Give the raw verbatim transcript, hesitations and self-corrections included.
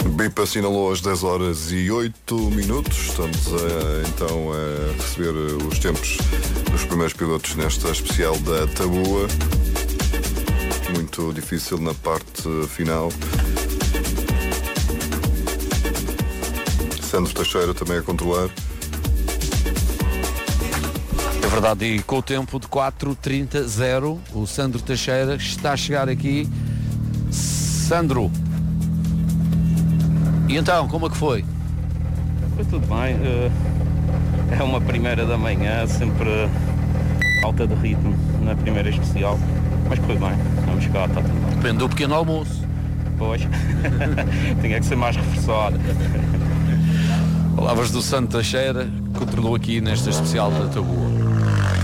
B I P assinalou às dez horas e oito minutos. Estamos a, então a receber os tempos dos primeiros pilotos nesta especial da Taboa. Muito difícil na parte final. Sandro Teixeira também a controlar. É verdade, e com o tempo de quatro trinta zero, o Sandro Teixeira está a chegar aqui. Sandro, e então, como é que foi? Foi tudo bem, é uma primeira da manhã, sempre alta de ritmo na primeira especial, mas foi bem, vamos chegar, está tudo bem. Depende do pequeno almoço. Pois, tinha que ser mais reforçado. Palavras do Sandro Teixeira, que controlou aqui nesta especial da Taboa.